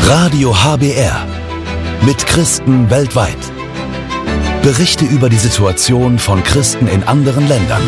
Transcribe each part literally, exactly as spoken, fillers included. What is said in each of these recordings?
Radio H B R mit Christen weltweit. Berichte über die Situation von Christen in anderen Ländern.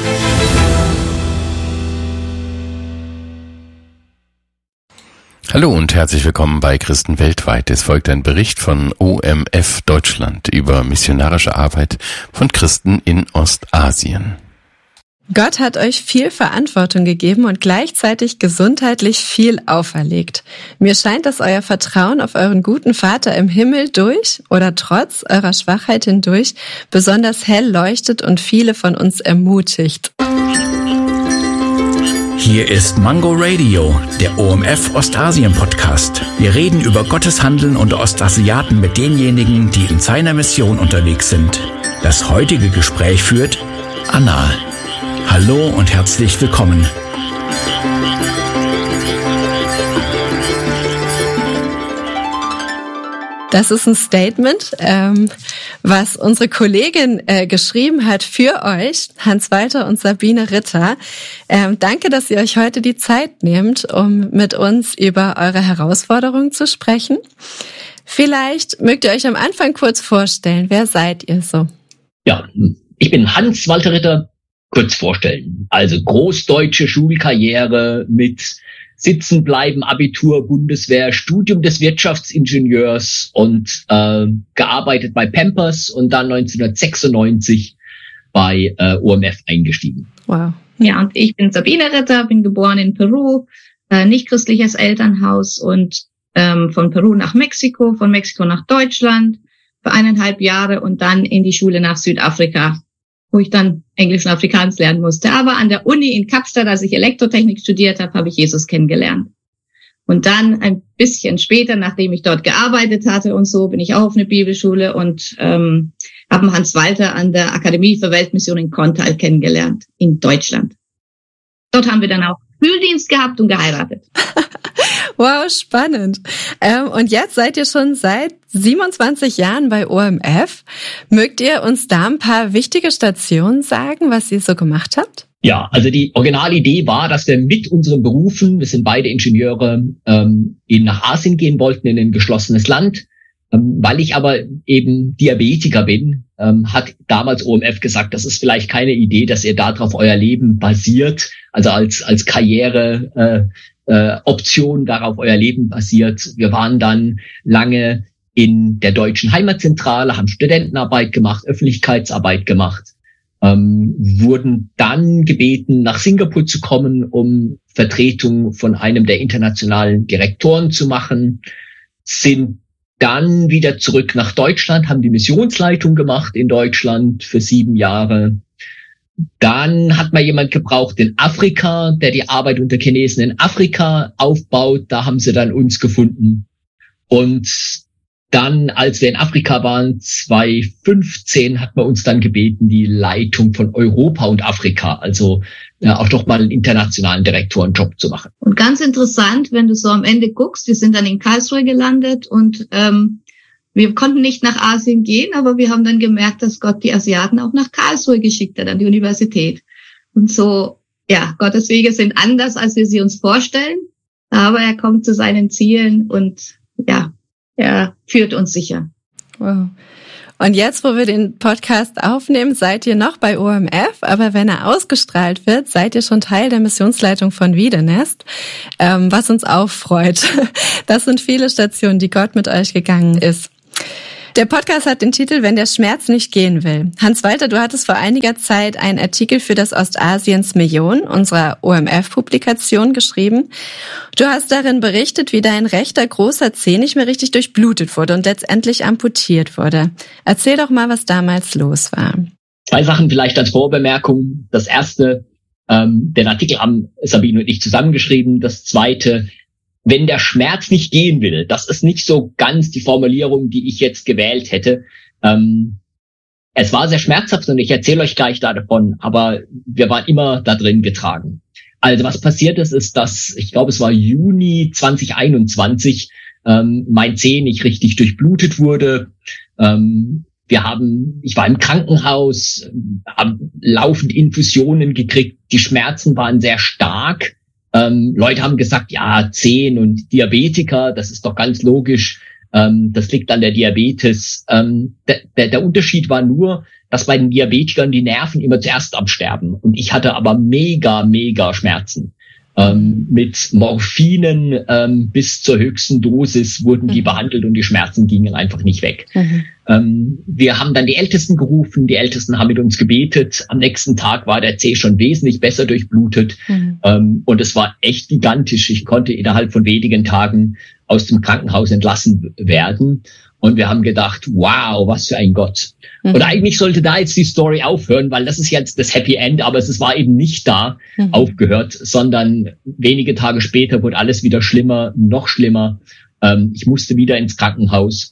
Hallo und herzlich willkommen bei Christen weltweit. Es folgt ein Bericht von O M F Deutschland über missionarische Arbeit von Christen in Ostasien. Gott hat euch viel Verantwortung gegeben und gleichzeitig gesundheitlich viel auferlegt. Mir scheint, dass euer Vertrauen auf euren guten Vater im Himmel durch oder trotz eurer Schwachheit hindurch besonders hell leuchtet und viele von uns ermutigt. Hier ist Mango Radio, der O M F Ostasien Podcast. Wir reden über Gottes Handeln unter Ostasiaten mit denjenigen, die in seiner Mission unterwegs sind. Das heutige Gespräch führt Anna. Hallo und herzlich willkommen. Das ist ein Statement, ähm, was unsere Kollegin äh, geschrieben hat für euch, Hans-Walter und Sabine Ritter. Ähm, danke, dass ihr euch heute die Zeit nehmt, um mit uns über eure Herausforderungen zu sprechen. Vielleicht mögt ihr euch am Anfang kurz vorstellen. Wer seid ihr so? Ja, ich bin Hans-Walter Ritter. Kurz vorstellen. Also großdeutsche Schulkarriere mit Sitzenbleiben, Abitur, Bundeswehr, Studium des Wirtschaftsingenieurs und äh, gearbeitet bei Pampers und dann neunzehnhundertsechsundneunzig bei äh, O M F eingestiegen. Wow. Ja, und ich bin Sabine Ritter, bin geboren in Peru, äh, nicht christliches Elternhaus und ähm, von Peru nach Mexiko, von Mexiko nach Deutschland für eineinhalb Jahre und dann in die Schule nach Südafrika, wo ich dann Englisch und Afrikaans lernen musste. Aber an der Uni in Kapstadt, als ich Elektrotechnik studiert habe, habe ich Jesus kennengelernt. Und dann ein bisschen später, nachdem ich dort gearbeitet hatte und so, bin ich auch auf eine Bibelschule und ähm, habe Hans-Walter an der Akademie für Weltmission in Kontal kennengelernt, in Deutschland. Dort haben wir dann auch Schuldienst gehabt und geheiratet. Wow, spannend. Ähm, und jetzt seid ihr schon seit siebenundzwanzig Jahren bei O M F. Mögt ihr uns da ein paar wichtige Stationen sagen, was ihr so gemacht habt? Ja, also die Originalidee war, dass wir mit unseren Berufen, wir sind beide Ingenieure, ähm, eben nach Asien gehen wollten, in ein geschlossenes Land. Ähm, weil ich aber eben Diabetiker bin, ähm, hat damals O M F gesagt, das ist vielleicht keine Idee, dass ihr darauf euer Leben basiert, also als als Karriere äh, äh, Option darauf euer Leben basiert. Wir waren dann lange in der deutschen Heimatzentrale, haben Studentenarbeit gemacht, Öffentlichkeitsarbeit gemacht, ähm, wurden dann gebeten, nach Singapur zu kommen, um Vertretung von einem der internationalen Direktoren zu machen, sind dann wieder zurück nach Deutschland, haben die Missionsleitung gemacht in Deutschland für sieben Jahre. Dann hat man jemand gebraucht in Afrika, der die Arbeit unter Chinesen in Afrika aufbaut. Da haben sie dann uns gefunden. Und dann, als wir in Afrika waren, zwanzig fünfzehn, hat man uns dann gebeten, die Leitung von Europa und Afrika, also ja, auch doch mal einen internationalen Direktorenjob zu machen. Und ganz interessant, wenn du so am Ende guckst, wir sind dann in Karlsruhe gelandet und ähm, wir konnten nicht nach Asien gehen, aber wir haben dann gemerkt, dass Gott die Asiaten auch nach Karlsruhe geschickt hat, an die Universität. Und so, ja, Gottes Wege sind anders, als wir sie uns vorstellen, aber er kommt zu seinen Zielen und ja, er führt uns sicher. Wow. Und jetzt, wo wir den Podcast aufnehmen, seid ihr noch bei O M F, aber wenn er ausgestrahlt wird, seid ihr schon Teil der Missionsleitung von Wiedenest, ähm, was uns auch freut. Das sind viele Stationen, die Gott mit euch gegangen ist. Der Podcast hat den Titel »Wenn der Schmerz nicht gehen will«. Hans-Walter, du hattest vor einiger Zeit einen Artikel für das Ostasiens Million, unserer O M F-Publikation, geschrieben. Du hast darin berichtet, wie dein rechter großer Zeh nicht mehr richtig durchblutet wurde und letztendlich amputiert wurde. Erzähl doch mal, was damals los war. Zwei Sachen vielleicht als Vorbemerkung. Das erste, ähm, den Artikel haben Sabine und ich zusammengeschrieben. Das zweite, wenn der Schmerz nicht gehen will, das ist nicht so ganz die Formulierung, die ich jetzt gewählt hätte. Ähm, es war sehr schmerzhaft und ich erzähle euch gleich davon, aber wir waren immer da drin getragen. Also was passiert ist, ist, dass, ich glaube, es war Juni zwanzig einundzwanzig, ähm, mein Zeh nicht richtig durchblutet wurde. Ähm, wir haben, ich war im Krankenhaus, haben laufend Infusionen gekriegt. Die Schmerzen waren sehr stark. Ähm, Leute haben gesagt, ja, zehn und Diabetiker, das ist doch ganz logisch. Ähm, das liegt an der Diabetes. Ähm, der, der, der Unterschied war nur, dass bei den Diabetikern die Nerven immer zuerst absterben. Und ich hatte aber mega, mega Schmerzen. Ähm, mit Morphinen ähm, bis zur höchsten Dosis wurden die mhm. behandelt und die Schmerzen gingen einfach nicht weg. Mhm. Ähm, wir haben dann die Ältesten gerufen, die Ältesten haben mit uns gebetet. Am nächsten Tag war der C schon wesentlich besser durchblutet mhm. ähm, und es war echt gigantisch. Ich konnte innerhalb von wenigen Tagen aus dem Krankenhaus entlassen werden. Und wir haben gedacht, wow, was für ein Gott. Mhm. Und eigentlich sollte da jetzt die Story aufhören, weil das ist jetzt das Happy End, aber es war eben nicht da mhm. aufgehört, sondern wenige Tage später wurde alles wieder schlimmer, noch schlimmer. Ähm, ich musste wieder ins Krankenhaus.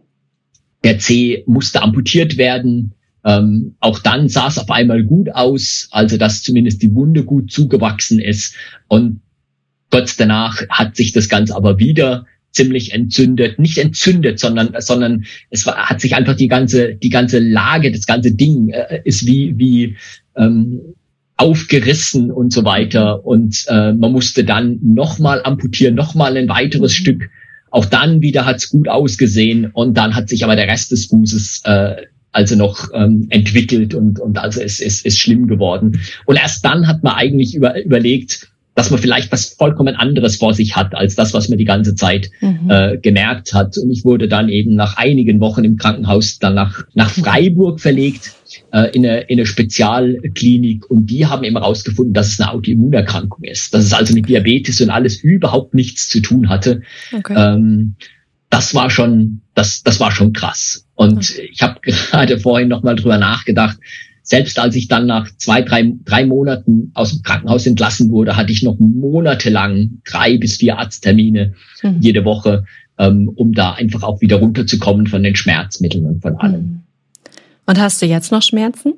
Der C musste amputiert werden. Ähm, auch dann sah es auf einmal gut aus, also dass zumindest die Wunde gut zugewachsen ist. Und kurz danach hat sich das Ganze aber wieder ziemlich entzündet, nicht entzündet, sondern sondern es war, hat sich einfach die ganze die ganze Lage, das ganze Ding äh, ist wie wie ähm, aufgerissen und so weiter und äh, man musste dann nochmal amputieren, nochmal ein weiteres mhm. Stück. Auch dann wieder hat's gut ausgesehen und dann hat sich aber der Rest des Fußes äh, also noch ähm, entwickelt und und also es ist ist schlimm geworden und erst dann hat man eigentlich über, überlegt, dass man vielleicht was vollkommen anderes vor sich hat, als das, was man die ganze Zeit mhm. äh, gemerkt hat. Und ich wurde dann eben nach einigen Wochen im Krankenhaus dann nach, nach Freiburg verlegt, äh, in, eine, in eine Spezialklinik. Und die haben eben herausgefunden, dass es eine Autoimmunerkrankung ist. Dass es also mit Diabetes und alles überhaupt nichts zu tun hatte. Okay. Ähm, das war schon, das, das war schon krass. Und okay. ich habe gerade vorhin noch mal drüber nachgedacht. Selbst als ich dann nach zwei, drei, drei Monaten aus dem Krankenhaus entlassen wurde, hatte ich noch monatelang drei bis vier Arzttermine mhm. jede Woche, ähm, um da einfach auch wieder runterzukommen von den Schmerzmitteln und von allem. Und hast du jetzt noch Schmerzen?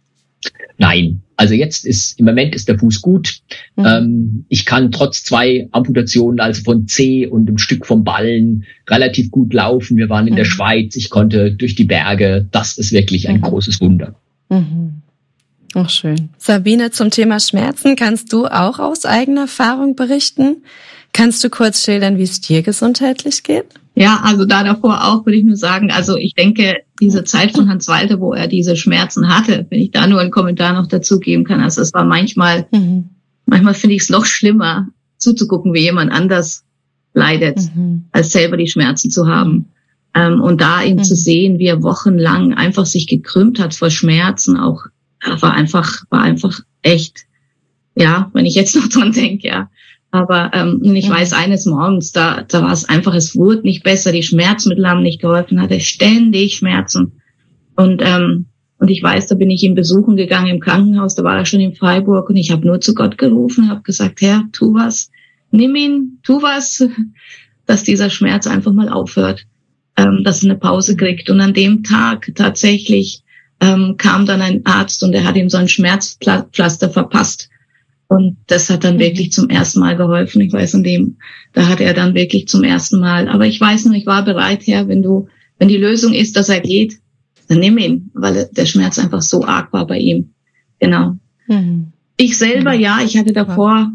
Nein, also jetzt ist, im Moment ist der Fuß gut. Mhm. Ähm, ich kann trotz zwei Amputationen, also von Zeh und einem Stück vom Ballen, relativ gut laufen. Wir waren in mhm. der Schweiz, ich konnte durch die Berge. Das ist wirklich ein mhm. großes Wunder. Mhm. Ach, schön. Sabine, zum Thema Schmerzen kannst du auch aus eigener Erfahrung berichten? Kannst du kurz schildern, wie es dir gesundheitlich geht? Ja, also da davor auch würde ich nur sagen, also ich denke, diese Zeit von Hans Walter, wo er diese Schmerzen hatte, wenn ich da nur einen Kommentar noch dazugeben kann, also es war manchmal, mhm. manchmal finde ich es noch schlimmer, zuzugucken, wie jemand anders leidet, mhm. als selber die Schmerzen zu haben. Ähm, und da ihn mhm. zu sehen, wie er wochenlang einfach sich gekrümmt hat vor Schmerzen, auch war einfach, war einfach echt, ja, wenn ich jetzt noch dran denke, ja. Aber ähm, ich mhm. weiß, eines Morgens, da, da war es einfach, es wurde nicht besser, die Schmerzmittel haben nicht geholfen, hatte ständig Schmerzen. Und ähm, und ich weiß, da bin ich ihn besuchen gegangen im Krankenhaus, da war er schon in Freiburg und ich habe nur zu Gott gerufen, habe gesagt, Herr, tu was, nimm ihn, tu was, dass dieser Schmerz einfach mal aufhört. Ähm, dass er eine Pause kriegt. Und an dem Tag tatsächlich ähm, kam dann ein Arzt und er hat ihm so ein Schmerzpflaster verpasst. Und das hat dann mhm. wirklich zum ersten Mal geholfen. Ich weiß, an dem, da hat er dann wirklich zum ersten Mal. Aber ich weiß noch, ich war bereit, Herr, wenn du, wenn die Lösung ist, dass er geht, dann nimm ihn, weil der Schmerz einfach so arg war bei ihm. Genau. Mhm. Ich selber, mhm. ja, ich hatte davor,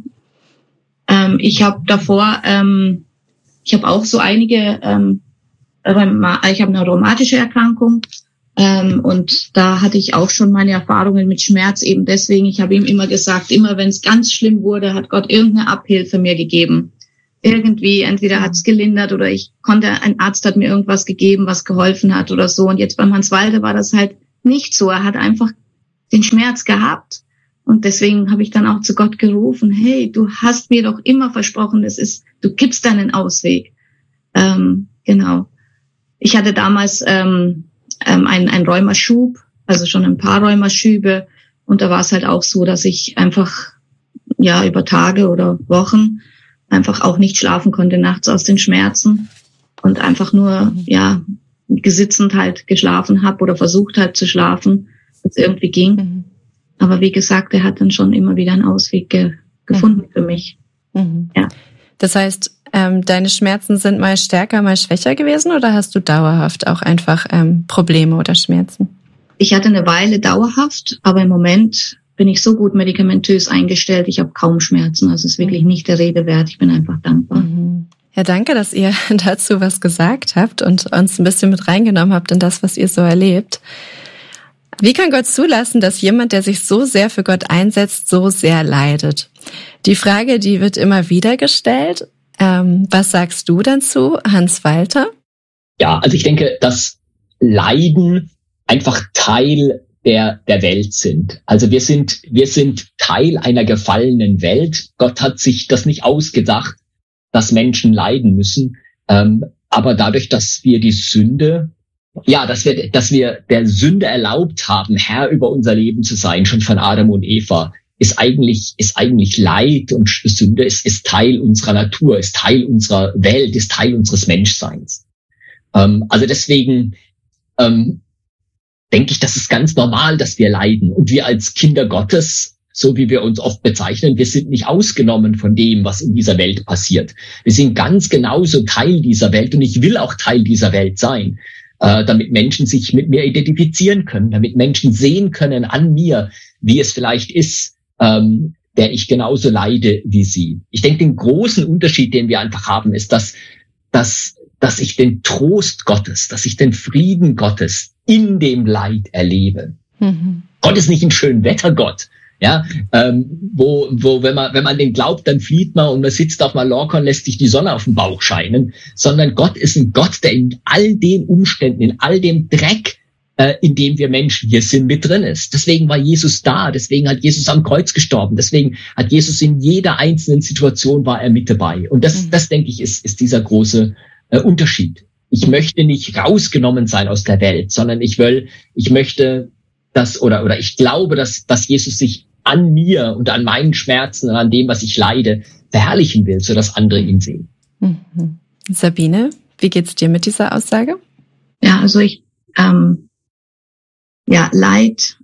ähm, ich habe davor, ähm, ich habe auch so einige ähm, ich habe eine rheumatische Erkrankung ähm, und da hatte ich auch schon meine Erfahrungen mit Schmerz eben deswegen. Ich habe ihm immer gesagt, immer wenn es ganz schlimm wurde, hat Gott irgendeine Abhilfe mir gegeben. Irgendwie, entweder hat es gelindert oder ich konnte, ein Arzt hat mir irgendwas gegeben, was geholfen hat oder so. Und jetzt beim Hans Walter war das halt nicht so. Er hat einfach den Schmerz gehabt. Und deswegen habe ich dann auch zu Gott gerufen, hey, du hast mir doch immer versprochen, das ist, du gibst einen Ausweg. Ähm, genau. Ich hatte damals ähm, ähm, einen, einen Rheumaschub, also schon ein paar Rheumaschübe. Und da war es halt auch so, dass ich einfach ja über Tage oder Wochen einfach auch nicht schlafen konnte nachts aus den Schmerzen und einfach nur ja gesitzend halt geschlafen habe oder versucht halt zu schlafen, dass es irgendwie ging. Mhm. Aber wie gesagt, er hat dann schon immer wieder einen Ausweg ge- gefunden mhm. für mich. Mhm. Ja. Das heißt, ähm, deine Schmerzen sind mal stärker, mal schwächer gewesen oder hast du dauerhaft auch einfach ähm, Probleme oder Schmerzen? Ich hatte eine Weile dauerhaft, aber im Moment bin ich so gut medikamentös eingestellt. Ich habe kaum Schmerzen. Also es ist wirklich nicht der Rede wert. Ich bin einfach dankbar. Mhm. Ja, danke, dass ihr dazu was gesagt habt und uns ein bisschen mit reingenommen habt in das, was ihr so erlebt. Wie kann Gott zulassen, dass jemand, der sich so sehr für Gott einsetzt, so sehr leidet? Die Frage, die wird immer wieder gestellt. Ähm, was sagst du dazu, Hans-Walter? Ja, also ich denke, dass Leiden einfach Teil der der Welt sind. Also wir sind wir sind Teil einer gefallenen Welt. Gott hat sich das nicht ausgedacht, dass Menschen leiden müssen. Ähm, aber dadurch, dass wir die Sünde, ja, dass wir, dass wir der Sünde erlaubt haben, Herr über unser Leben zu sein, schon von Adam und Eva, ist eigentlich, ist eigentlich Leid und Sünde ist, ist Teil unserer Natur, ist Teil unserer Welt, ist Teil unseres Menschseins. Ähm, also deswegen, ähm, denke ich, das ist ganz normal, dass wir leiden. Und wir als Kinder Gottes, so wie wir uns oft bezeichnen, wir sind nicht ausgenommen von dem, was in dieser Welt passiert. Wir sind ganz genauso Teil dieser Welt und ich will auch Teil dieser Welt sein, äh, damit Menschen sich mit mir identifizieren können, damit Menschen sehen können an mir, wie es vielleicht ist, ähm, der ich genauso leide wie sie. Ich denke, den großen Unterschied, den wir einfach haben, ist, dass, dass, dass ich den Trost Gottes, dass ich den Frieden Gottes in dem Leid erlebe. Mhm. Gott ist nicht ein Schönwettergott. Ja, ähm, wo, wo, wenn man, wenn man den glaubt, dann flieht man und man sitzt auf Mallorca und lässt sich die Sonne auf den Bauch scheinen, sondern Gott ist ein Gott, der in all den Umständen, in all dem Dreck, äh, in dem wir Menschen hier sind, mit drin ist. Deswegen war Jesus da, deswegen hat Jesus am Kreuz gestorben, deswegen hat Jesus in jeder einzelnen Situation war er mit dabei. Und das, mhm. das denke ich, ist, ist dieser große äh, Unterschied. Ich möchte nicht rausgenommen sein aus der Welt, sondern ich will, ich möchte das, oder, oder ich glaube, dass, dass Jesus sich an mir und an meinen Schmerzen und an dem, was ich leide, verherrlichen will, sodass andere ihn sehen. Mhm. Sabine, wie geht's dir mit dieser Aussage? Ja, also ich, ähm, ja, Leid,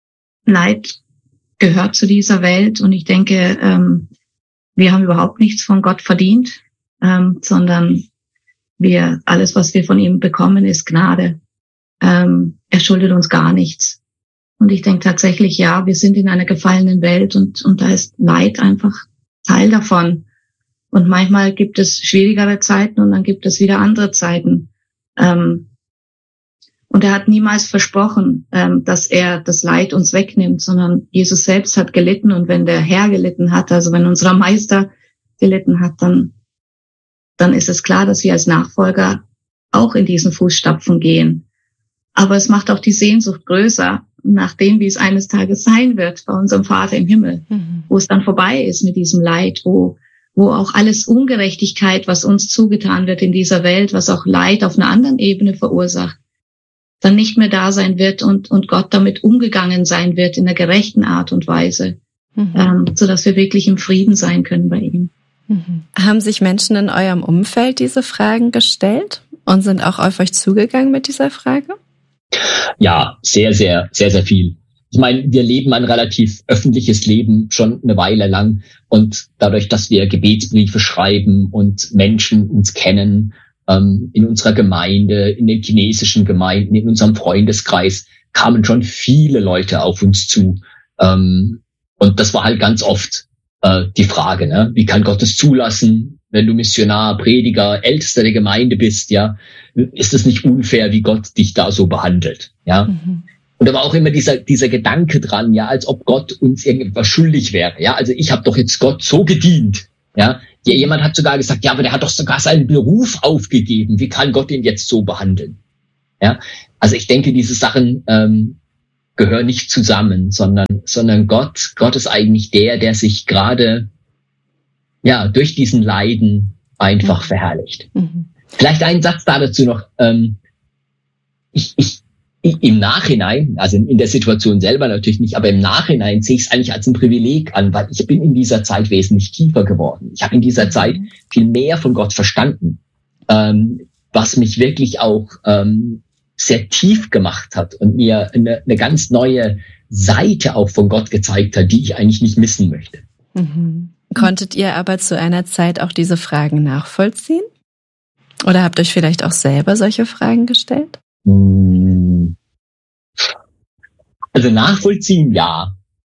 Leid gehört zu dieser Welt und ich denke, ähm, wir haben überhaupt nichts von Gott verdient, ähm, sondern wir, alles, was wir von ihm bekommen, ist Gnade. Ähm, er schuldet uns gar nichts. Und ich denke tatsächlich, ja, wir sind in einer gefallenen Welt und, und da ist Leid einfach Teil davon. Und manchmal gibt es schwierigere Zeiten und dann gibt es wieder andere Zeiten. Ähm, und er hat niemals versprochen, ähm, dass er das Leid uns wegnimmt, sondern Jesus selbst hat gelitten. Und wenn der Herr gelitten hat, also wenn unser Meister gelitten hat, dann, dann ist es klar, dass wir als Nachfolger auch in diesen Fußstapfen gehen. Aber es macht auch die Sehnsucht größer, nach dem, wie es eines Tages sein wird bei unserem Vater im Himmel, mhm. wo es dann vorbei ist mit diesem Leid, wo wo auch alles Ungerechtigkeit, was uns zugetan wird in dieser Welt, was auch Leid auf einer anderen Ebene verursacht, dann nicht mehr da sein wird und und Gott damit umgegangen sein wird in einer gerechten Art und Weise, mhm. ähm, sodass wir wirklich im Frieden sein können bei ihm. Mhm. Haben sich Menschen in eurem Umfeld diese Fragen gestellt und sind auch auf euch zugegangen mit dieser Frage? Ja, sehr, sehr, sehr, sehr viel. Ich meine, wir leben ein relativ öffentliches Leben schon eine Weile lang und dadurch, dass wir Gebetsbriefe schreiben und Menschen uns kennen, ähm, in unserer Gemeinde, in den chinesischen Gemeinden, in unserem Freundeskreis, kamen schon viele Leute auf uns zu. Ähm, und das war halt ganz oft äh, die Frage, ne? Wie kann Gott es zulassen, wenn du Missionar, Prediger, Ältester der Gemeinde bist, ja? Ist es nicht unfair, wie Gott dich da so behandelt, ja? Mhm. Und da war auch immer dieser dieser Gedanke dran, ja, als ob Gott uns irgendetwas schuldig wäre, ja? Also ich habe doch jetzt Gott so gedient, ja? Ja, jemand hat sogar gesagt, ja, aber der hat doch sogar seinen Beruf aufgegeben. Wie kann Gott ihn jetzt so behandeln? Ja? Also ich denke, diese Sachen ähm, gehören nicht zusammen, sondern sondern Gott Gott ist eigentlich der, der sich gerade ja durch diesen Leiden einfach mhm. verherrlicht. Mhm. Vielleicht einen Satz da dazu noch. Ähm, ich, ich, ich im Nachhinein, also in der Situation selber natürlich nicht, aber im Nachhinein sehe ich es eigentlich als ein Privileg an, weil ich bin in dieser Zeit wesentlich tiefer geworden. Ich habe in dieser Zeit viel mehr von Gott verstanden, ähm, was mich wirklich auch ähm, sehr tief gemacht hat und mir eine, eine ganz neue Seite auch von Gott gezeigt hat, die ich eigentlich nicht missen möchte. Mhm. Konntet ihr aber zu einer Zeit auch diese Fragen nachvollziehen? Oder habt euch vielleicht auch selber solche Fragen gestellt? Also nachvollziehen, ja.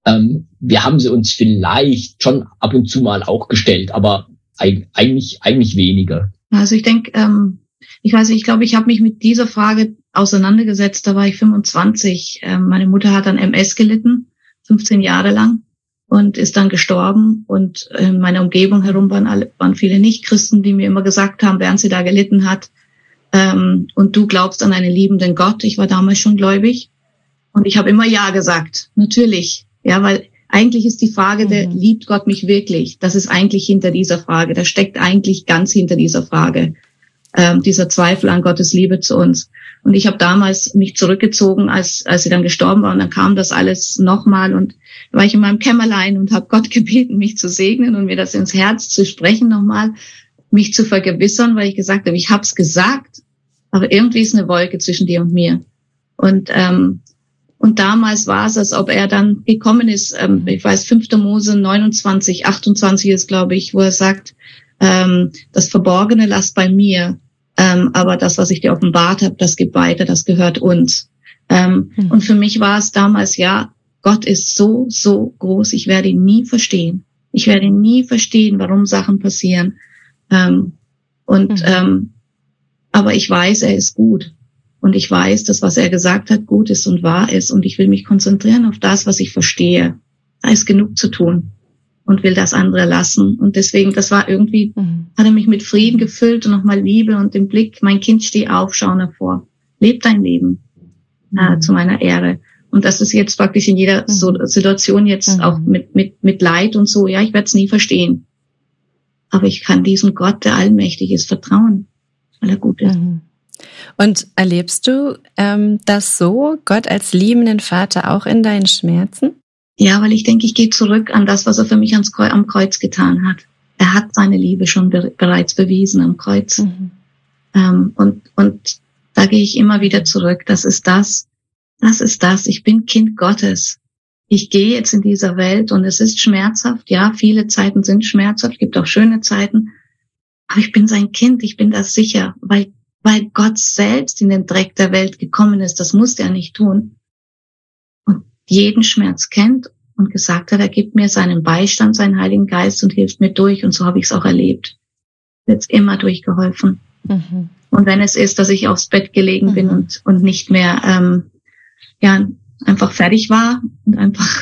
Ähm, wir haben sie uns vielleicht schon ab und zu mal auch gestellt, aber eigentlich eigentlich weniger. Also ich denke, ähm, ich weiß nicht, ich glaube, ich habe mich mit dieser Frage auseinandergesetzt, da war ich fünfundzwanzig. Ähm, meine Mutter hat an M S gelitten, fünfzehn Jahre lang, und ist dann gestorben. Und in meiner Umgebung herum waren, alle, waren viele Nichtchristen, die mir immer gesagt haben, während sie da gelitten hat, ähm, und du glaubst an einen liebenden Gott. Ich war damals schon gläubig und ich habe immer Ja gesagt, natürlich. Ja, weil eigentlich ist die Frage, mhm. der liebt Gott mich wirklich? Das ist eigentlich hinter dieser Frage. Das steckt eigentlich ganz hinter dieser Frage. Ähm, dieser Zweifel an Gottes Liebe zu uns. Und ich habe damals mich zurückgezogen, als als sie dann gestorben war. Und dann kam das alles nochmal. Und da war ich in meinem Kämmerlein und habe Gott gebeten, mich zu segnen und mir das ins Herz zu sprechen nochmal, mich zu vergewissern, weil ich gesagt habe, ich habe es gesagt, aber irgendwie ist eine Wolke zwischen dir und mir. Und ähm, Und damals war es, als ob er dann gekommen ist, ähm, ich weiß, fünfter Mose neunundzwanzig, achtundzwanzig ist, glaube ich, wo er sagt, ähm, das Verborgene lasst bei mir, ähm, aber das, was ich dir offenbart habe, das geht weiter, das gehört uns. Ähm, mhm. Und für mich war es damals, ja, Gott ist so, so groß, ich werde ihn nie verstehen. Ich werde nie verstehen, warum Sachen passieren. Ähm, und mhm. ähm, aber ich weiß, er ist gut. Und ich weiß, dass was er gesagt hat, gut ist und wahr ist. Und ich will mich konzentrieren auf das, was ich verstehe. Da ist genug zu tun. Und will das andere lassen. Und deswegen, das war irgendwie, mhm. hat er mich mit Frieden gefüllt und nochmal Liebe und den Blick, mein Kind, steh auf, schau nach vor. Leb dein Leben mhm. äh, zu meiner Ehre. Und das ist jetzt praktisch in jeder mhm. so Situation jetzt mhm. auch mit mit mit Leid und so. Ja, ich werde es nie verstehen. Aber ich kann diesem Gott, der allmächtig ist, vertrauen, weil er gut ist. Mhm. Und erlebst du ähm, das so, Gott als liebenden Vater auch in deinen Schmerzen? Ja, weil ich denke, ich gehe zurück an das, was er für mich ans Kreuz, am Kreuz getan hat. Er hat seine Liebe schon be- bereits bewiesen am Kreuz. Mhm. Ähm, und und da gehe ich immer wieder zurück. Das ist das, das ist das. Ich bin Kind Gottes. Ich gehe jetzt in dieser Welt und es ist schmerzhaft. Ja, viele Zeiten sind schmerzhaft. Es gibt auch schöne Zeiten. Aber ich bin sein Kind. Ich bin das sicher, weil weil Gott selbst in den Dreck der Welt gekommen ist. Das musste er nicht tun. Und jeden Schmerz kennt und gesagt hat, er gibt mir seinen Beistand, seinen Heiligen Geist und hilft mir durch. Und so habe ich es auch erlebt. Jetzt immer durchgeholfen. Mhm. Und wenn es ist, dass ich aufs Bett gelegen mhm. bin und und nicht mehr ähm, ja einfach fertig war und einfach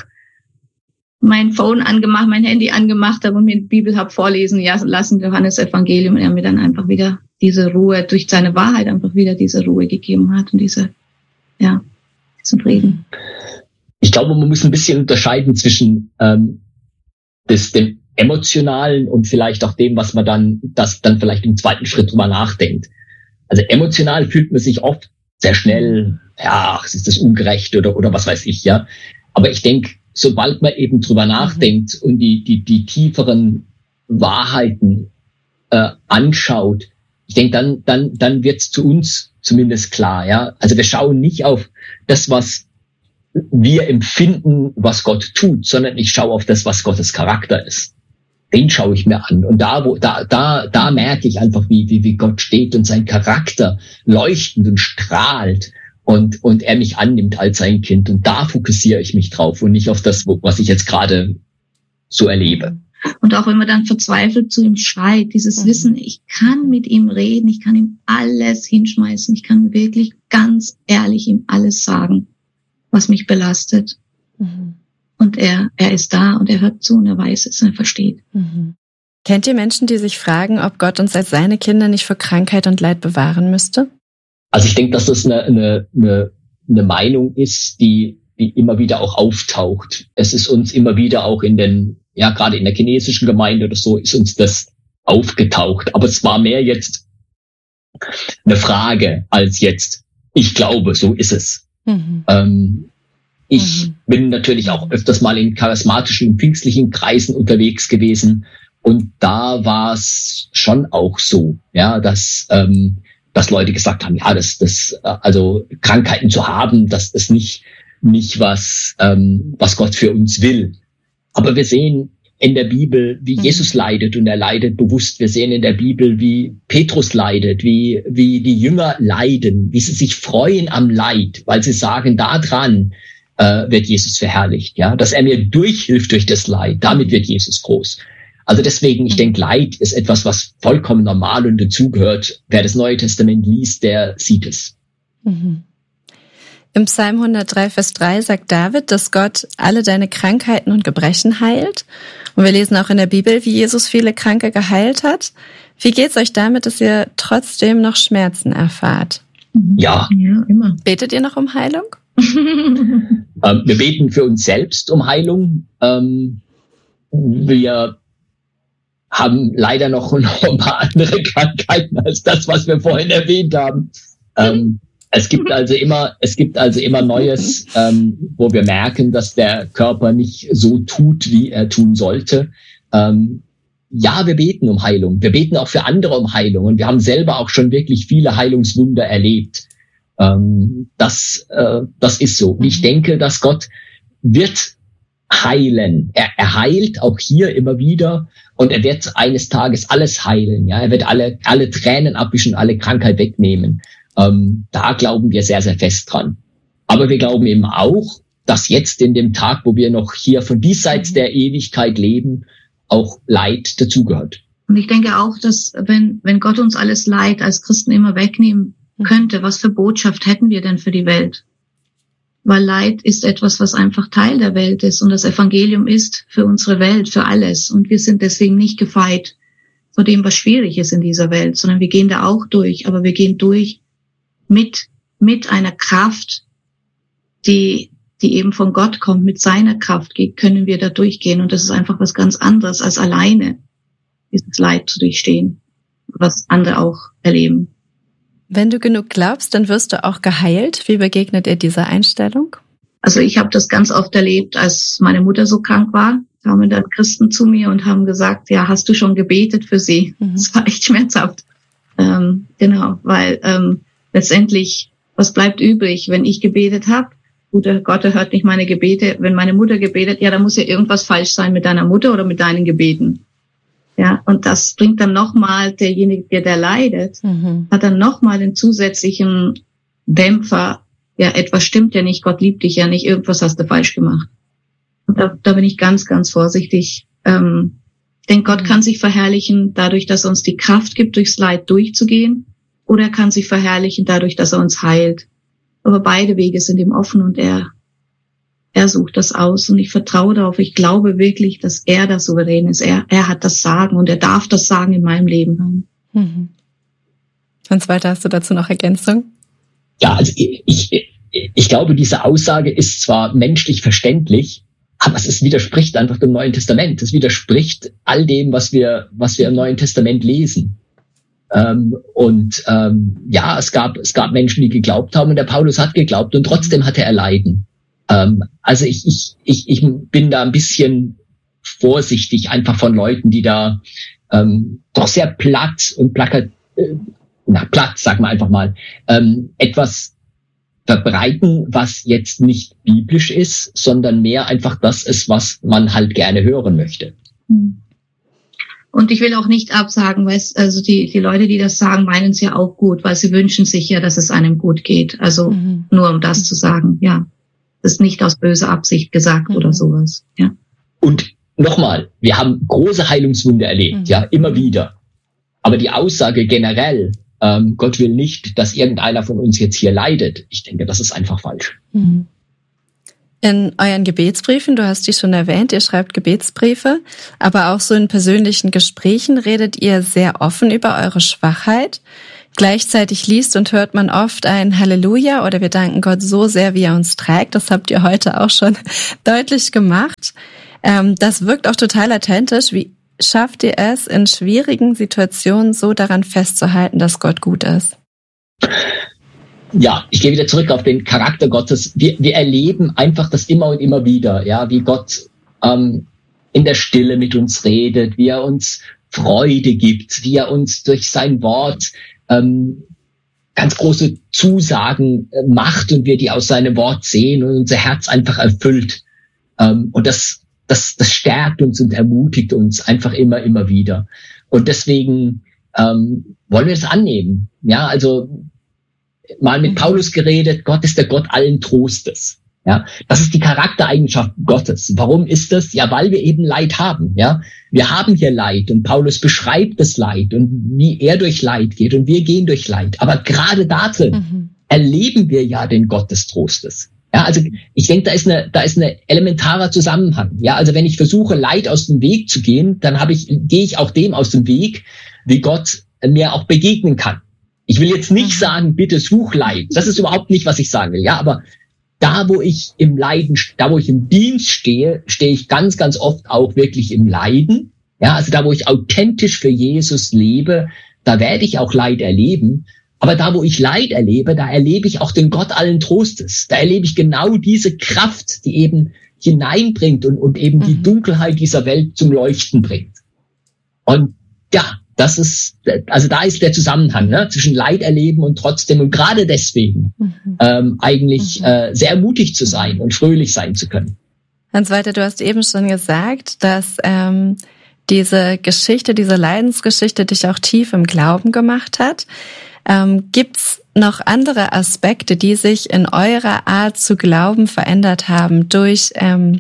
mein Phone angemacht, mein Handy angemacht habe und mir die Bibel habe vorlesen ja, lassen, Johannes Evangelium, und er mir dann einfach wieder diese Ruhe, durch seine Wahrheit einfach wieder diese Ruhe gegeben hat und diese, ja, diesen Frieden. Ich glaube, man muss ein bisschen unterscheiden zwischen ähm, das, dem Emotionalen und vielleicht auch dem, was man dann, das dann vielleicht im zweiten Schritt drüber nachdenkt. Also emotional fühlt man sich oft sehr schnell, ja, es ist das ungerecht oder oder was weiß ich, ja. Aber ich denke, sobald man eben drüber nachdenkt und die die die tieferen Wahrheiten äh, anschaut, ich denke, dann dann dann wird's zu uns zumindest klar, ja. Also wir schauen nicht auf das, was wir empfinden, was Gott tut, sondern ich schaue auf das, was Gottes Charakter ist. Den schaue ich mir an. Und da, wo, da, da, da merke ich einfach, wie, wie, wie Gott steht und sein Charakter leuchtend und strahlt und, und er mich annimmt als sein Kind. Und da fokussiere ich mich drauf und nicht auf das, was ich jetzt gerade so erlebe. Und auch wenn man dann verzweifelt zu ihm schreit, dieses mhm. Wissen, ich kann mit ihm reden, ich kann ihm alles hinschmeißen, ich kann wirklich ganz ehrlich ihm alles sagen, was mich belastet. Mhm. Und er, er ist da und er hört zu und er weiß es und er versteht. Mhm. Kennt ihr Menschen, die sich fragen, ob Gott uns als seine Kinder nicht vor Krankheit und Leid bewahren müsste? Also ich denke, dass das eine, eine, eine, eine Meinung ist, die, die immer wieder auch auftaucht. Es ist uns immer wieder auch in den, ja, gerade in der chinesischen Gemeinde oder so, ist uns das aufgetaucht. Aber es war mehr jetzt eine Frage als jetzt, ich glaube, so ist es. Mhm. Ähm, Ich mhm. bin natürlich auch öfters mal in charismatischen und pfingstlichen Kreisen unterwegs gewesen und da war es schon auch so, ja, dass ähm, dass Leute gesagt haben, ja, das das also Krankheiten zu haben, das ist nicht nicht was ähm, was Gott für uns will. Aber wir sehen in der Bibel, wie mhm. Jesus leidet und er leidet bewusst. Wir sehen in der Bibel, wie Petrus leidet, wie wie die Jünger leiden, wie sie sich freuen am Leid, weil sie sagen, da dran äh, wird Jesus verherrlicht. Ja, dass er mir durchhilft durch das Leid, damit wird Jesus groß. Also deswegen, ich denke, Leid ist etwas, was vollkommen normal und dazugehört. Wer das Neue Testament liest, der sieht es. Mhm. Im Psalm hundertdrei, Vers drei sagt David, dass Gott alle deine Krankheiten und Gebrechen heilt. Und wir lesen auch in der Bibel, wie Jesus viele Kranke geheilt hat. Wie geht's euch damit, dass ihr trotzdem noch Schmerzen erfahrt? Ja. Ja, immer. Betet ihr noch um Heilung? ähm, wir beten für uns selbst um Heilung. Ähm, wir haben leider noch, noch ein paar andere Krankheiten als das, was wir vorhin erwähnt haben. Ähm, es gibt also immer, es gibt also immer Neues, ähm, wo wir merken, dass der Körper nicht so tut, wie er tun sollte. Ähm, ja, wir beten um Heilung. Wir beten auch für andere um Heilung. Und wir haben selber auch schon wirklich viele Heilungswunder erlebt. Ähm, das, äh, das ist so. Und ich denke, dass Gott wird heilen. Er, er heilt auch hier immer wieder. Und er wird eines Tages alles heilen. Ja, er wird alle, alle Tränen abwischen, alle Krankheit wegnehmen. Ähm, da glauben wir sehr, sehr fest dran. Aber wir glauben eben auch, dass jetzt in dem Tag, wo wir noch hier von diesseits der Ewigkeit leben, auch Leid dazugehört. Und ich denke auch, dass wenn, wenn Gott uns alles Leid als Christen immer wegnehmen könnte, was für Botschaft hätten wir denn für die Welt? Weil Leid ist etwas, was einfach Teil der Welt ist. Und das Evangelium ist für unsere Welt, für alles. Und wir sind deswegen nicht gefeit vor dem, was schwierig ist in dieser Welt, sondern wir gehen da auch durch. Aber wir gehen durch mit, mit einer Kraft, die, die eben von Gott kommt. Mit seiner Kraft können wir da durchgehen. Und das ist einfach was ganz anderes, als alleine dieses Leid zu durchstehen, was andere auch erleben. Wenn du genug glaubst, dann wirst du auch geheilt. Wie begegnet ihr dieser Einstellung? Also ich habe das ganz oft erlebt, als meine Mutter so krank war, kamen dann Christen zu mir und haben gesagt, ja, hast du schon gebetet für sie? Mhm. Das war echt schmerzhaft. Ähm, genau, weil ähm, letztendlich, was bleibt übrig, wenn ich gebetet habe? Gut, Gott hört nicht meine Gebete. Wenn meine Mutter gebetet, ja, da muss ja irgendwas falsch sein mit deiner Mutter oder mit deinen Gebeten. Ja, und das bringt dann nochmal derjenige, der leidet, mhm. hat dann nochmal den zusätzlichen Dämpfer. Ja, etwas stimmt ja nicht, Gott liebt dich ja nicht, irgendwas hast du falsch gemacht. Und da, da bin ich ganz, ganz vorsichtig. Ähm, ich denke, Gott mhm. kann sich verherrlichen dadurch, dass er uns die Kraft gibt, durchs Leid durchzugehen, oder er kann sich verherrlichen dadurch, dass er uns heilt. Aber beide Wege sind ihm offen und er Er sucht das aus und ich vertraue darauf. Ich glaube wirklich, dass er der Souverän ist. Er, er hat das Sagen und er darf das Sagen in meinem Leben haben. Mhm. Hans-Walter, hast du dazu noch Ergänzung? Ja, also ich, ich, ich glaube, diese Aussage ist zwar menschlich verständlich, aber es ist, widerspricht einfach dem Neuen Testament. Es widerspricht all dem, was wir, was wir im Neuen Testament lesen. Ähm, und ähm, ja, es gab, es gab Menschen, die geglaubt haben und der Paulus hat geglaubt und trotzdem hatte er Leiden. Ähm, also ich, ich, ich, ich bin da ein bisschen vorsichtig einfach von Leuten, die da ähm, doch sehr platt und plakat, äh, na platt, sagen wir einfach mal, ähm, etwas verbreiten, was jetzt nicht biblisch ist, sondern mehr einfach das ist, was man halt gerne hören möchte. Und ich will auch nicht absagen, weil es, also die, die Leute, die das sagen, meinen es ja auch gut, weil sie wünschen sich ja, dass es einem gut geht. Also mhm. nur um das zu sagen, ja. Das ist nicht aus böser Absicht gesagt mhm. oder sowas, ja. Und nochmal, wir haben große Heilungswunder erlebt, mhm. ja, immer wieder. Aber die Aussage generell, ähm, Gott will nicht, dass irgendeiner von uns jetzt hier leidet, ich denke, das ist einfach falsch. Mhm. In euren Gebetsbriefen, du hast die schon erwähnt, ihr schreibt Gebetsbriefe, aber auch so in persönlichen Gesprächen redet ihr sehr offen über eure Schwachheit. Gleichzeitig liest und hört man oft ein Halleluja oder wir danken Gott so sehr, wie er uns trägt. Das habt ihr heute auch schon deutlich gemacht. Das wirkt auch total authentisch. Wie schafft ihr es, in schwierigen Situationen so daran festzuhalten, dass Gott gut ist? Ja, ich gehe wieder zurück auf den Charakter Gottes. Wir, wir erleben einfach das immer und immer wieder, ja, wie Gott ähm, in der Stille mit uns redet, wie er uns Freude gibt, wie er uns durch sein Wort ähm, ganz große Zusagen äh, macht und wir die aus seinem Wort sehen und unser Herz einfach erfüllt. Ähm, und das, das, das stärkt uns und ermutigt uns einfach immer, immer wieder. Und deswegen ähm, wollen wir das annehmen. Ja, also mal mit Paulus geredet, Gott ist der Gott allen Trostes. Ja, das ist die Charaktereigenschaft Gottes. Warum ist das? Ja, weil wir eben Leid haben. Ja, wir haben hier Leid und Paulus beschreibt das Leid und wie er durch Leid geht und wir gehen durch Leid. Aber gerade da drin mhm. erleben wir ja den Gott des Trostes. Ja, also ich denke, da ist eine, da ist eine elementarer Zusammenhang. Ja, also wenn ich versuche, Leid aus dem Weg zu gehen, dann habe ich, gehe ich auch dem aus dem Weg, wie Gott mir auch begegnen kann. Ich will jetzt nicht sagen, bitte such Leid. Das ist überhaupt nicht, was ich sagen will. Ja, aber da, wo ich im Leiden, da, wo ich im Dienst stehe, stehe ich ganz, ganz oft auch wirklich im Leiden. Ja, also da, wo ich authentisch für Jesus lebe, da werde ich auch Leid erleben. Aber da, wo ich Leid erlebe, da erlebe ich auch den Gott allen Trostes. Da erlebe ich genau diese Kraft, die eben hineinbringt und, und eben die Dunkelheit dieser Welt zum Leuchten bringt. Und ja, das ist, also da ist der Zusammenhang, ne, zwischen Leid erleben und trotzdem und gerade deswegen mhm. ähm, eigentlich mhm. äh, sehr mutig zu sein und fröhlich sein zu können. Hans-Walter, du hast eben schon gesagt, dass ähm, diese Geschichte, diese Leidensgeschichte dich auch tief im Glauben gemacht hat. Ähm, gibt's noch andere Aspekte, die sich in eurer Art zu glauben verändert haben durch ähm,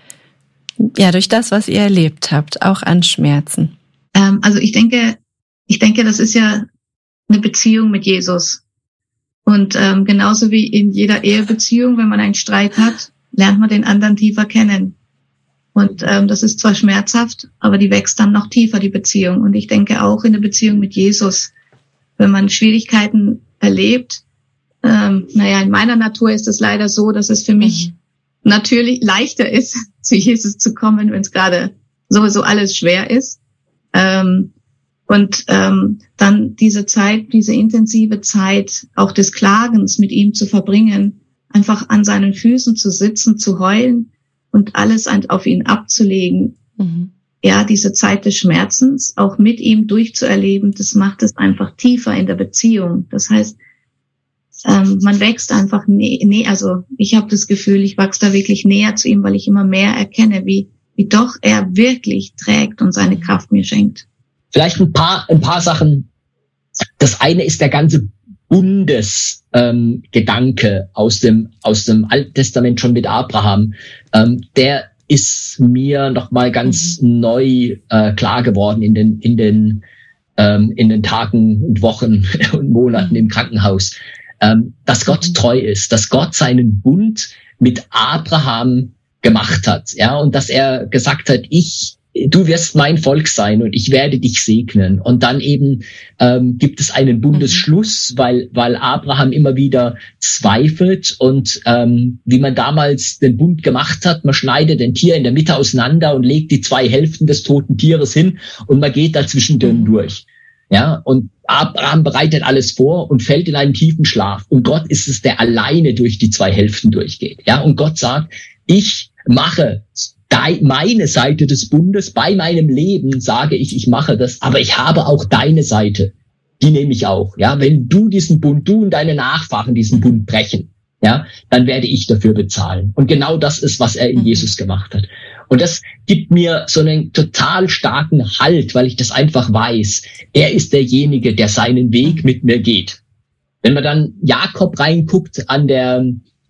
ja durch das, was ihr erlebt habt, auch an Schmerzen? Ähm, also ich denke, ich denke, das ist ja eine Beziehung mit Jesus. Und ähm, genauso wie in jeder Ehebeziehung, wenn man einen Streit hat, lernt man den anderen tiefer kennen. Und ähm, das ist zwar schmerzhaft, aber die wächst dann noch tiefer, die Beziehung. Und ich denke auch in der Beziehung mit Jesus, wenn man Schwierigkeiten erlebt, ähm, naja, in meiner Natur ist es leider so, dass es für mich mhm. natürlich leichter ist, zu Jesus zu kommen, wenn es gerade sowieso alles schwer ist. Ähm, und ähm, dann diese Zeit, diese intensive Zeit auch des Klagens mit ihm zu verbringen, einfach an seinen Füßen zu sitzen, zu heulen und alles auf ihn abzulegen. Mhm. Ja, diese Zeit des Schmerzens auch mit ihm durchzuerleben, das macht es einfach tiefer in der Beziehung. Das heißt, ähm, man wächst einfach näher, nee, also ich habe das Gefühl, ich wachse da wirklich näher zu ihm, weil ich immer mehr erkenne, wie wie doch er wirklich trägt und seine Kraft mir schenkt. Vielleicht ein paar, ein paar Sachen. Das eine ist der ganze Bundesgedanke ähm, aus dem, aus dem Alten Testament schon mit Abraham. Ähm, der ist mir noch mal ganz mhm. neu äh, klar geworden in den, in den, ähm, in den Tagen und Wochen und Monaten im Krankenhaus. Ähm, dass Gott treu ist, dass Gott seinen Bund mit Abraham gemacht hat, ja, und dass er gesagt hat, ich, du wirst mein Volk sein und ich werde dich segnen. Und dann eben ähm, gibt es einen Bundesschluss, weil weil Abraham immer wieder zweifelt und ähm, wie man damals den Bund gemacht hat, man schneidet den Tier in der Mitte auseinander und legt die zwei Hälften des toten Tieres hin und man geht da zwischendrin mhm. durch. Ja, und Abraham bereitet alles vor und fällt in einen tiefen Schlaf. Und Gott ist es, der alleine durch die zwei Hälften durchgeht. Ja, und Gott sagt, ich mache meine Seite des Bundes, bei meinem Leben sage ich, ich mache das, aber ich habe auch deine Seite. Die nehme ich auch. Ja, wenn du diesen Bund, du und deine Nachfahren diesen Bund brechen, ja, dann werde ich dafür bezahlen. Und genau das ist, was er in Jesus gemacht hat. Und das gibt mir so einen total starken Halt, weil ich das einfach weiß. Er ist derjenige, der seinen Weg mit mir geht. Wenn man dann Jakob reinguckt an der,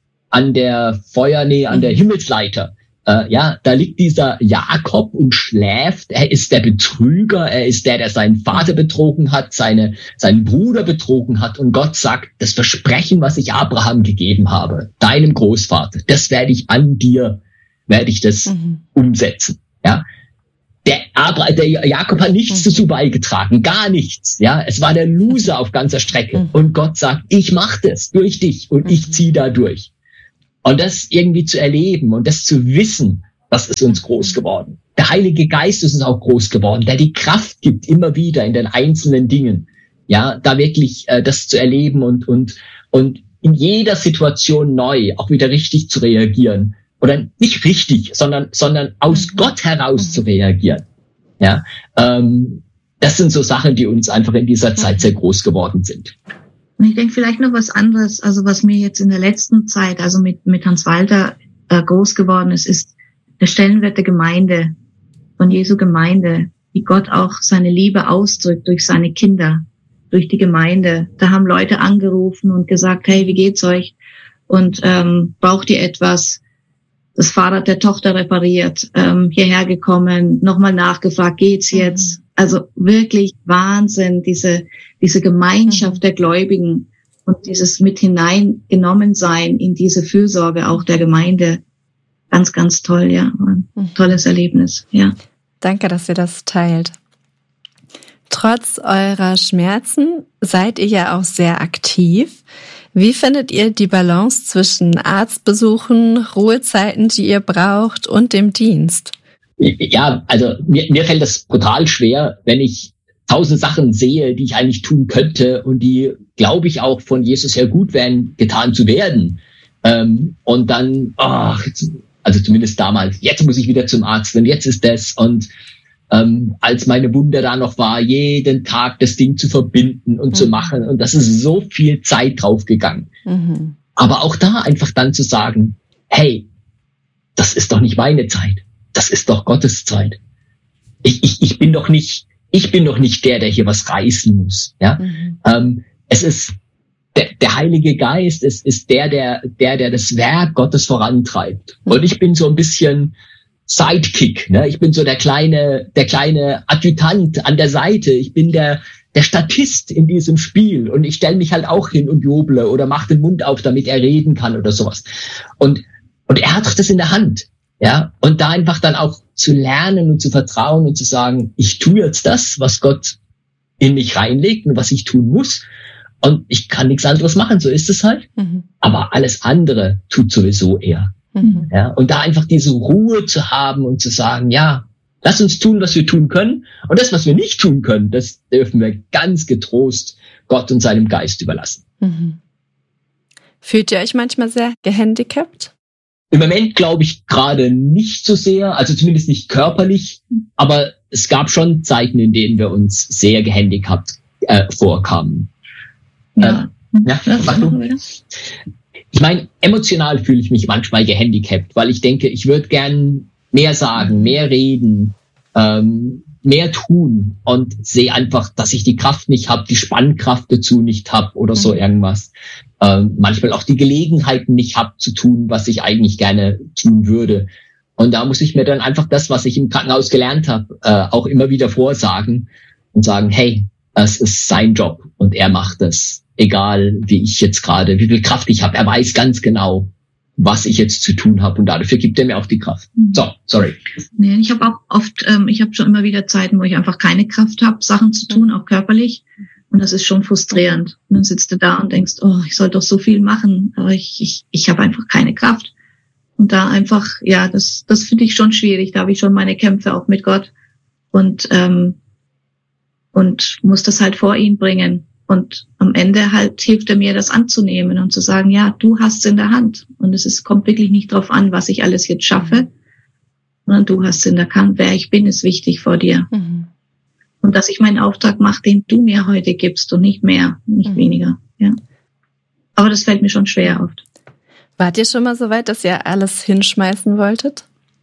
an der Feuer, nee, an der Himmelsleiter, äh, ja, da liegt dieser Jakob und schläft. Er ist der Betrüger. Er ist der, der seinen Vater betrogen hat, seine, seinen Bruder betrogen hat. Und Gott sagt, das Versprechen, was ich Abraham gegeben habe, deinem Großvater, das werde ich an dir werde ich das mhm. umsetzen. Ja, der, Abra- der Jakob hat nichts mhm. dazu beigetragen, gar nichts. Ja, es war der Loser auf ganzer Strecke. Mhm. Und Gott sagt, ich mache das durch dich und mhm. ich ziehe da durch. Und das irgendwie zu erleben und das zu wissen, das ist uns groß geworden. Der Heilige Geist ist uns auch groß geworden, der die Kraft gibt, immer wieder in den einzelnen Dingen. Ja, da wirklich äh, das zu erleben und und und in jeder Situation neu auch wieder richtig zu reagieren. Oder nicht richtig, sondern sondern aus mhm. Gott heraus mhm. zu reagieren. Ja, ähm, das sind so Sachen, die uns einfach in dieser Zeit sehr groß geworden sind. Und ich denke vielleicht noch was anderes, also was mir jetzt in der letzten Zeit, also mit mit Hans-Walter äh, groß geworden ist, ist der Stellenwert der Gemeinde, von Jesu Gemeinde, wie Gott auch seine Liebe ausdrückt durch seine Kinder, durch die Gemeinde. Da haben Leute angerufen und gesagt, hey, wie geht's euch? und ähm, braucht ihr etwas? Das Fahrrad der Tochter repariert, ähm, hierher gekommen, nochmal nachgefragt, geht's jetzt? Mhm. Also wirklich Wahnsinn, diese diese Gemeinschaft mhm. der Gläubigen und dieses mit hineingenommen sein in diese Fürsorge auch der Gemeinde. Ganz, ganz toll, ja. Ein tolles Erlebnis, ja. Danke, dass ihr das teilt. Trotz eurer Schmerzen seid ihr ja auch sehr aktiv. Wie findet ihr die Balance zwischen Arztbesuchen, Ruhezeiten, die ihr braucht, und dem Dienst? Ja, also mir, mir fällt das brutal schwer, wenn ich tausend Sachen sehe, die ich eigentlich tun könnte und die, glaube ich, auch von Jesus her gut wären, getan zu werden. Ähm, und dann, ach, also zumindest damals, jetzt muss ich wieder zum Arzt und jetzt ist das. Und ähm, als meine Wunde da noch war, jeden Tag das Ding zu verbinden und mhm. zu machen. Und das ist so viel Zeit draufgegangen. Mhm. Aber auch da einfach dann zu sagen, hey, das ist doch nicht meine Zeit. Das ist doch Gottes Zeit. Ich, ich, ich bin doch nicht, ich bin doch nicht der, der hier was reißen muss. Ja, mhm. ähm, es ist der, der Heilige Geist. Es ist der, der, der, der das Werk Gottes vorantreibt. Mhm. Und ich bin so ein bisschen Sidekick. Ne? Ich bin so der kleine, der kleine Adjutant an der Seite. Ich bin der, der Statist in diesem Spiel. Und ich stelle mich halt auch hin und juble oder mache den Mund auf, damit er reden kann oder sowas. Und und er hat doch das in der Hand. Ja, und da einfach dann auch zu lernen und zu vertrauen und zu sagen, ich tue jetzt das, was Gott in mich reinlegt und was ich tun muss. Und ich kann nichts anderes machen, so ist es halt. Mhm. Aber alles andere tut sowieso er. Mhm. Ja, und da einfach diese Ruhe zu haben und zu sagen, ja, lass uns tun, was wir tun können. Und das, was wir nicht tun können, das dürfen wir ganz getrost Gott und seinem Geist überlassen. Mhm. Fühlt ihr euch manchmal sehr gehandicapt? Im Moment glaube ich gerade nicht so sehr, also zumindest nicht körperlich, aber es gab schon Zeiten, in denen wir uns sehr gehandicapt äh, vorkamen. Ja, ähm, ja, mach du. Ich meine, emotional fühle ich mich manchmal gehandicapt, weil ich denke, ich würde gern mehr sagen, mehr reden, ähm, mehr tun und sehe einfach, dass ich die Kraft nicht habe, die Spannkraft dazu nicht habe oder so irgendwas. Ähm, manchmal auch die Gelegenheiten nicht habe zu tun, was ich eigentlich gerne tun würde. Und da muss ich mir dann einfach das, was ich im Krankenhaus gelernt habe, äh, auch immer wieder vorsagen und sagen, hey, es ist sein Job und er macht es, egal wie ich jetzt gerade, wie viel Kraft ich habe. Er weiß ganz genau, was ich jetzt zu tun habe und dafür gibt er mir auch die Kraft. So, sorry. Nee, ich habe auch oft, ähm, ich habe schon immer wieder Zeiten, wo ich einfach keine Kraft habe, Sachen zu tun, auch körperlich. Und das ist schon frustrierend. Und dann sitzt du da und denkst, oh, ich soll doch so viel machen, aber ich ich, ich habe einfach keine Kraft. Und da einfach, ja, das das finde ich schon schwierig. Da habe ich schon meine Kämpfe auch mit Gott und ähm, und muss das halt vor ihn bringen. Und am Ende halt hilft er mir, das anzunehmen und zu sagen, ja, du hast es in der Hand. Und es ist, kommt wirklich nicht drauf an, was ich alles jetzt schaffe, sondern du hast es in der Hand. Wer ich bin, ist wichtig vor dir. Mhm. Und dass ich meinen Auftrag mache, den du mir heute gibst und nicht mehr, nicht mhm. weniger. Ja. Aber das fällt mir schon schwer oft. Wart ihr schon mal so weit, dass ihr alles hinschmeißen wolltet?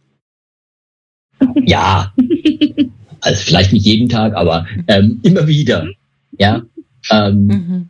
Ja, also vielleicht nicht jeden Tag, aber ähm, immer wieder. Ja. Ähm, mhm.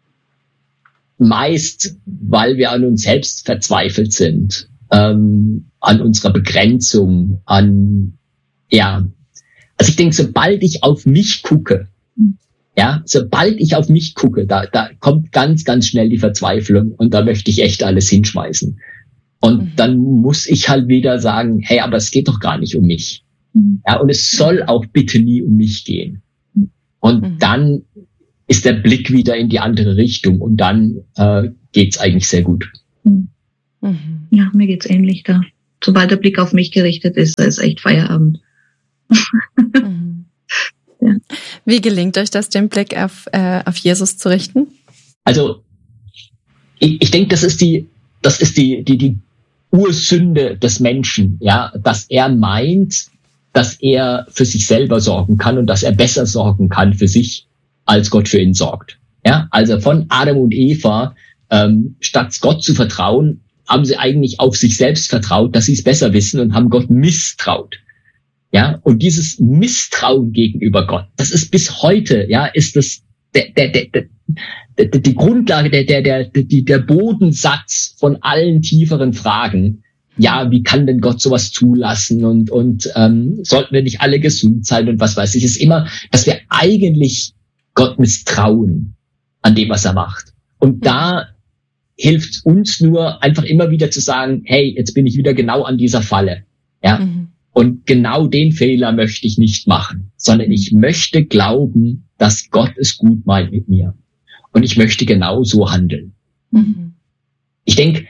Meist, weil wir an uns selbst verzweifelt sind, ähm, an unserer Begrenzung, an, ja, also ich denke, sobald ich auf mich gucke, ja, sobald ich auf mich gucke, da, da kommt ganz, ganz schnell die Verzweiflung und da möchte ich echt alles hinschmeißen. Und mhm. dann muss ich halt wieder sagen, hey, aber es geht doch gar nicht um mich. Mhm. Ja, und es soll auch bitte nie um mich gehen. Und mhm. dann ist der Blick wieder in die andere Richtung und dann äh, geht's eigentlich sehr gut. Mhm. Ja, mir geht's ähnlich da. Sobald der Blick auf mich gerichtet ist, da ist echt Feierabend. mhm. ja. Wie gelingt euch das, den Blick auf, äh, auf Jesus zu richten? Also ich, ich denke, das ist die, das ist die, die, die Ursünde des Menschen, ja, dass er meint, dass er für sich selber sorgen kann und dass er besser sorgen kann für sich, als Gott für ihn sorgt. Ja, also von Adam und Eva, ähm, statt Gott zu vertrauen, haben sie eigentlich auf sich selbst vertraut, dass sie es besser wissen und haben Gott misstraut. Ja, und dieses Misstrauen gegenüber Gott, das ist bis heute, ja, ist das der, der, der, die, die Grundlage, der, der, der, der, der Bodensatz von allen tieferen Fragen. Ja, wie kann denn Gott sowas zulassen und, und ähm, sollten wir nicht alle gesund sein und was weiß ich, ist immer, dass wir eigentlich Gott misstrauen an dem, was er macht. Und da hilft uns nur einfach immer wieder zu sagen, hey, jetzt bin ich wieder genau an dieser Falle. Ja. Mhm. Und genau den Fehler möchte ich nicht machen, sondern ich möchte glauben, dass Gott es gut meint mit mir. Und ich möchte genau so handeln. Mhm. Ich denke,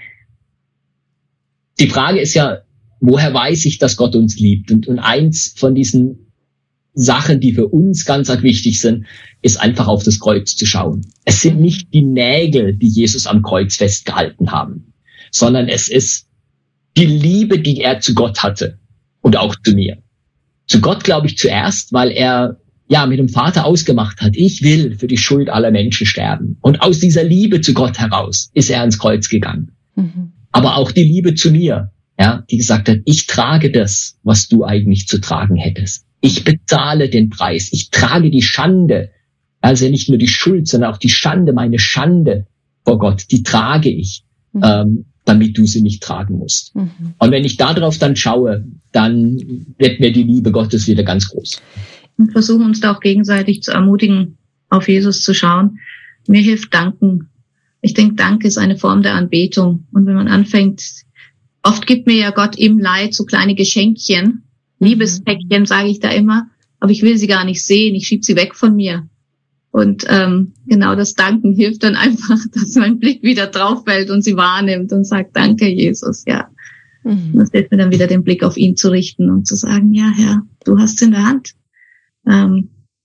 die Frage ist ja, woher weiß ich, dass Gott uns liebt? Und, und eins von diesen Sachen, die für uns ganz, ganz wichtig sind, ist einfach auf das Kreuz zu schauen. Es sind nicht die Nägel, die Jesus am Kreuz festgehalten haben, sondern es ist die Liebe, die er zu Gott hatte und auch zu mir. Zu Gott glaube ich zuerst, weil er ja mit dem Vater ausgemacht hat, ich will für die Schuld aller Menschen sterben. Und aus dieser Liebe zu Gott heraus ist er ans Kreuz gegangen. Mhm. Aber auch die Liebe zu mir, ja, die gesagt hat, ich trage das, was du eigentlich zu tragen hättest. Ich bezahle den Preis. Ich trage die Schande. Also nicht nur die Schuld, sondern auch die Schande, meine Schande vor Gott, die trage ich, mhm. ähm, damit du sie nicht tragen musst. Mhm. Und wenn ich darauf dann schaue, dann wird mir die Liebe Gottes wieder ganz groß. Und versuchen uns da auch gegenseitig zu ermutigen, auf Jesus zu schauen. Mir hilft Danken. Ich denke, Dank ist eine Form der Anbetung. Und wenn man anfängt, oft gibt mir ja Gott im Leid so kleine Geschenkchen, Liebespäckchen, sage ich da immer, aber ich will sie gar nicht sehen, ich schieb sie weg von mir. Und ähm, genau das Danken hilft dann einfach, dass mein Blick wieder drauf fällt und sie wahrnimmt und sagt, danke Jesus, ja. Mhm. Das hilft mir dann wieder, den Blick auf ihn zu richten und zu sagen, ja Herr, du hast es in der Hand. Ähm,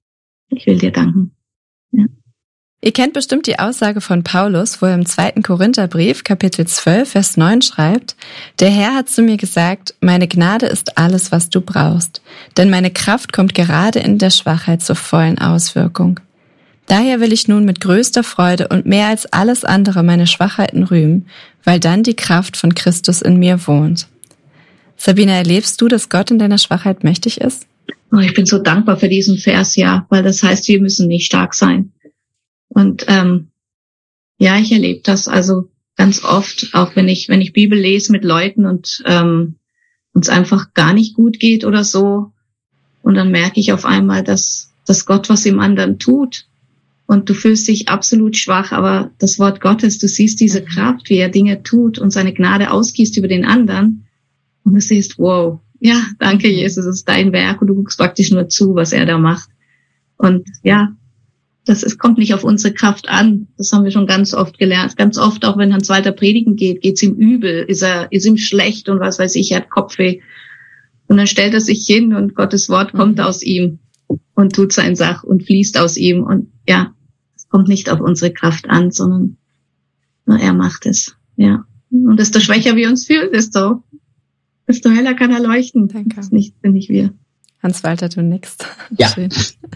ich will dir danken. Ja. Ihr kennt bestimmt die Aussage von Paulus, wo er im zweiten Korintherbrief, Kapitel zwölf, Vers neun schreibt, der Herr hat zu mir gesagt, meine Gnade ist alles, was du brauchst, denn meine Kraft kommt gerade in der Schwachheit zur vollen Auswirkung. Daher will ich nun mit größter Freude und mehr als alles andere meine Schwachheiten rühmen, weil dann die Kraft von Christus in mir wohnt. Sabina, erlebst du, dass Gott in deiner Schwachheit mächtig ist? Oh, ich bin so dankbar für diesen Vers, ja, weil das heißt, wir müssen nicht stark sein. Und ähm, ja, ich erlebe das also ganz oft, auch wenn ich wenn ich Bibel lese mit Leuten und ähm, uns einfach gar nicht gut geht oder so. Und dann merke ich auf einmal, dass, dass Gott was im anderen tut. Und du fühlst dich absolut schwach, aber das Wort Gottes, du siehst diese Kraft, wie er Dinge tut und seine Gnade ausgießt über den anderen. Und du siehst, wow, ja, danke Jesus, es ist dein Werk und du guckst praktisch nur zu, was er da macht. Und ja, das ist, kommt nicht auf unsere Kraft an. Das haben wir schon ganz oft gelernt. Ganz oft, auch wenn Hans Walter predigen geht, geht's ihm übel, ist er, ist ihm schlecht und was weiß ich, er hat Kopfweh. Und dann stellt er sich hin und Gottes Wort kommt aus ihm und tut sein Sach und fließt aus ihm. Und ja, es kommt nicht auf unsere Kraft an, sondern nur er macht es. Ja. Und desto schwächer wir uns fühlen, desto, desto heller kann er leuchten. Danke. Das nicht, sind nicht wir. Hans Walter, du nix. Ja. Schön.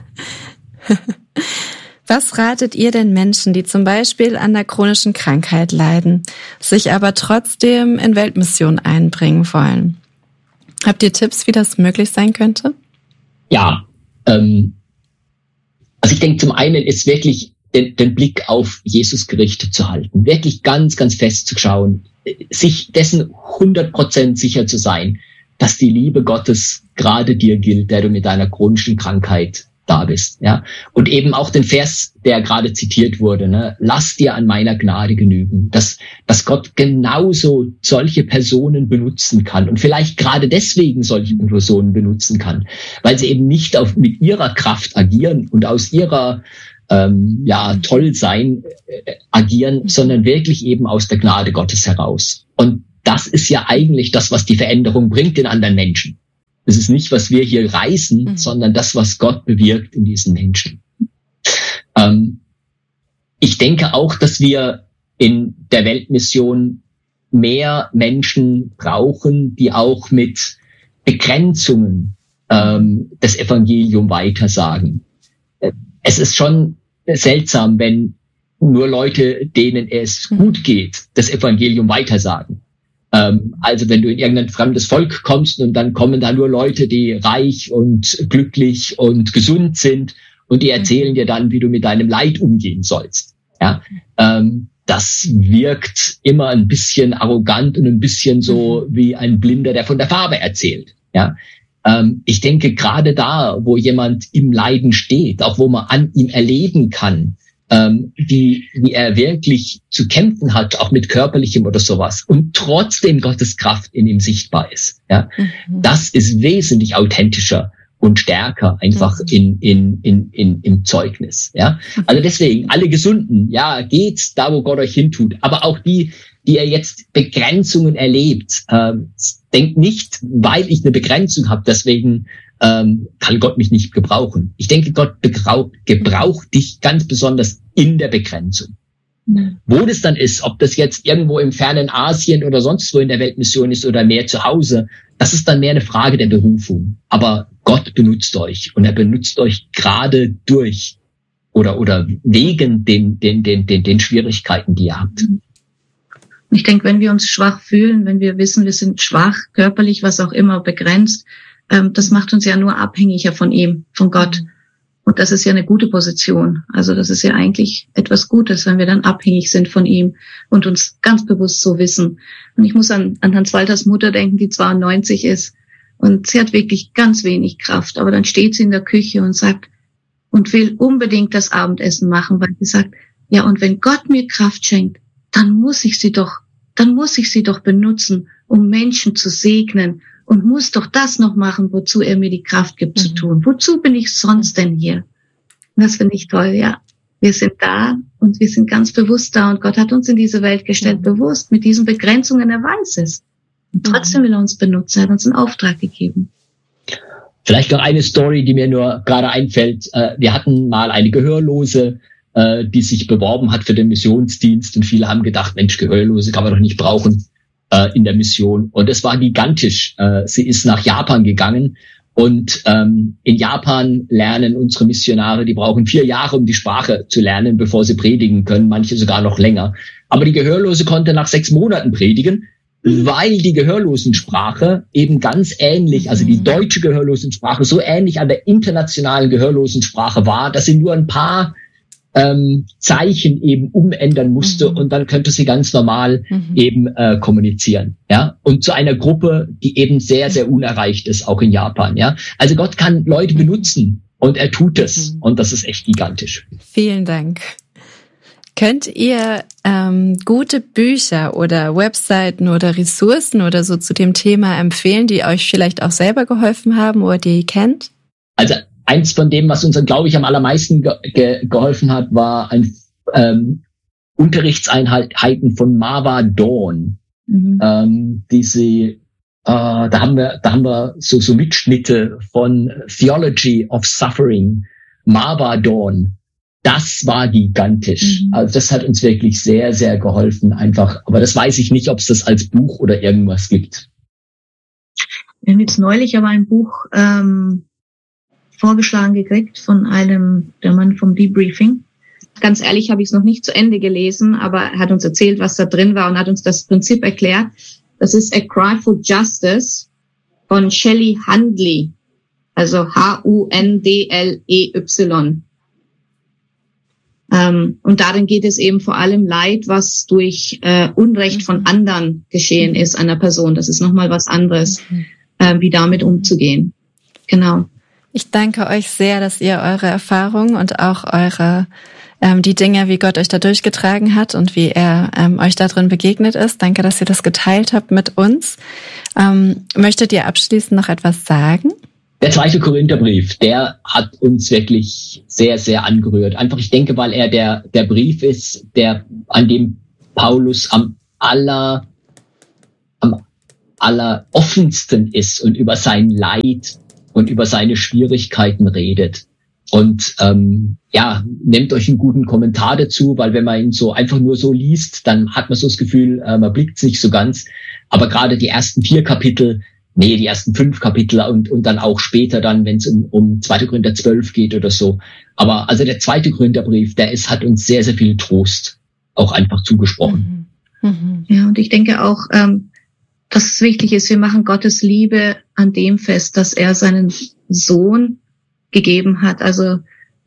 Was ratet ihr den Menschen, die zum Beispiel an einer chronischen Krankheit leiden, sich aber trotzdem in Weltmission einbringen wollen? Habt ihr Tipps, wie das möglich sein könnte? Ja, ähm, also ich denke, zum einen ist wirklich den, den Blick auf Jesus gerichtet zu halten, wirklich ganz, ganz fest zu schauen, sich dessen hundert Prozent sicher zu sein, dass die Liebe Gottes gerade dir gilt, der du mit deiner chronischen Krankheit da bist, ja. Und eben auch den Vers, der gerade zitiert wurde, ne, lass dir an meiner Gnade genügen, dass, dass Gott genauso solche Personen benutzen kann und vielleicht gerade deswegen solche Personen benutzen kann, weil sie eben nicht auf, mit ihrer Kraft agieren und aus ihrer, ähm, ja, toll sein äh, agieren, sondern wirklich eben aus der Gnade Gottes heraus. Und das ist ja eigentlich das, was die Veränderung bringt in anderen Menschen. Es ist nicht, was wir hier reißen, mhm. sondern das, was Gott bewirkt in diesen Menschen. Ähm, ich denke auch, dass wir in der Weltmission mehr Menschen brauchen, die auch mit Begrenzungen ähm, das Evangelium weitersagen. Es ist schon seltsam, wenn nur Leute, denen es gut geht, das Evangelium weitersagen. Ähm, also wenn du in irgendein fremdes Volk kommst und dann kommen da nur Leute, die reich und glücklich und gesund sind und die erzählen dir dann, wie du mit deinem Leid umgehen sollst. Ja, ähm, das wirkt immer ein bisschen arrogant und ein bisschen so wie ein Blinder, der von der Farbe erzählt. Ja, ähm, ich denke, gerade da, wo jemand im Leiden steht, auch wo man an ihm erleben kann, ähm, wie, wie er wirklich zu kämpfen hat, auch mit körperlichem oder sowas, und trotzdem Gottes Kraft in ihm sichtbar ist. Ja, mhm. Das ist wesentlich authentischer und stärker einfach in, in, in, in, im Zeugnis, ja. Also deswegen, alle Gesunden, ja, geht da, wo Gott euch hintut. Aber auch die, die ihr jetzt Begrenzungen erlebt, ähm, denkt nicht, weil ich eine Begrenzung habe, deswegen ähm, kann Gott mich nicht gebrauchen. Ich denke, Gott gebraucht, gebraucht dich ganz besonders in der Begrenzung. Mhm. Wo das dann ist, ob das jetzt irgendwo im fernen Asien oder sonst wo in der Weltmission ist oder mehr zu Hause, das ist dann mehr eine Frage der Berufung. Aber Gott benutzt euch und er benutzt euch gerade durch oder oder wegen den den den den, den Schwierigkeiten, die ihr habt. Ich denke, wenn wir uns schwach fühlen, wenn wir wissen, wir sind schwach, körperlich, was auch immer, begrenzt, ähm, das macht uns ja nur abhängiger von ihm, von Gott. Und das ist ja eine gute Position. Also das ist ja eigentlich etwas Gutes, wenn wir dann abhängig sind von ihm und uns ganz bewusst so wissen. Und ich muss an, an Hans Walters Mutter denken, die zweiundneunzig ist. Und sie hat wirklich ganz wenig Kraft. Aber dann steht sie in der Küche und sagt, und will unbedingt das Abendessen machen, weil sie sagt, ja, und wenn Gott mir Kraft schenkt, dann muss ich sie doch, dann muss ich sie doch benutzen, um Menschen zu segnen. Und muss doch das noch machen, wozu er mir die Kraft gibt, mhm. zu tun. Wozu bin ich sonst denn hier? Und das finde ich toll, ja. Wir sind da und wir sind ganz bewusst da und Gott hat uns in diese Welt gestellt, mhm. bewusst, mit diesen Begrenzungen, er weiß es. Und trotzdem will er uns benutzen, er hat uns einen Auftrag gegeben. Vielleicht noch eine Story, die mir nur gerade einfällt. Wir hatten mal eine Gehörlose, die sich beworben hat für den Missionsdienst und viele haben gedacht, Mensch, Gehörlose kann man doch nicht brauchen in der Mission. Und es war gigantisch. Sie ist nach Japan gegangen und ähm, in Japan lernen unsere Missionare, die brauchen vier Jahre, um die Sprache zu lernen, bevor sie predigen können, manche sogar noch länger. Aber die Gehörlose konnte nach sechs Monaten predigen, weil die Gehörlosensprache eben ganz ähnlich, also die deutsche Gehörlosensprache so ähnlich an der internationalen Gehörlosensprache war, dass sie nur ein paar ähm, Zeichen eben umändern musste mhm. und dann könnte sie ganz normal mhm. eben äh, kommunizieren, ja, und zu einer Gruppe, die eben sehr, sehr unerreicht ist, auch in Japan, ja. Also Gott kann Leute benutzen und er tut es mhm. und das ist echt gigantisch. Vielen Dank. Könnt ihr ähm, gute Bücher oder Webseiten oder Ressourcen oder so zu dem Thema empfehlen, die euch vielleicht auch selber geholfen haben oder die ihr kennt? Also eins von dem, was uns, glaube ich, am allermeisten ge- ge- geholfen hat, war ein ähm, Unterrichtseinheiten von Marva Dawn. Mhm. Ähm, diese, äh, da haben wir, da haben wir so so Mitschnitte von Theology of Suffering. Marva Dawn. Das war gigantisch. Mhm. Also das hat uns wirklich sehr, sehr geholfen, einfach. Aber das weiß ich nicht, ob es das als Buch oder irgendwas gibt. Wir haben jetzt neulich aber ein Buch ähm, vorgeschlagen gekriegt von einem, der Mann vom Debriefing. Ganz ehrlich habe ich es noch nicht zu Ende gelesen, aber er hat uns erzählt, was da drin war und hat uns das Prinzip erklärt. Das ist A Cry for Justice von Shelley Hundley, also H U N D L E Y. Ähm, und darin geht es eben vor allem Leid, was durch äh, Unrecht von anderen geschehen ist, einer Person. Das ist nochmal was anderes, äh, wie damit umzugehen. Genau. Ich danke euch sehr, dass ihr eure Erfahrungen und auch eure ähm, die Dinge, wie Gott euch da durchgetragen hat und wie er ähm, euch da drin begegnet ist. Danke, dass ihr das geteilt habt mit uns. Ähm, möchtet ihr abschließend noch etwas sagen? Der zweite Korintherbrief, der hat uns wirklich sehr, sehr angerührt. Einfach, ich denke, weil er der der Brief ist, der an dem Paulus am aller am aller offensten ist und über sein Leid und über seine Schwierigkeiten redet. Und ähm, ja, nehmt euch einen guten Kommentar dazu, weil wenn man ihn so einfach nur so liest, dann hat man so das Gefühl, äh, man blickt es nicht so ganz. Aber gerade die ersten vier Kapitel, nee, die ersten fünf Kapitel und und dann auch später dann, wenn es um, um zweiter Korinther zwölf geht oder so. Aber also der zweite Korintherbrief, der ist, hat uns sehr, sehr viel Trost auch einfach zugesprochen. Mhm. Mhm. Ja, und ich denke auch, ähm, dass es wichtig ist, wir machen Gottes Liebe an dem fest, dass er seinen Sohn gegeben hat. Also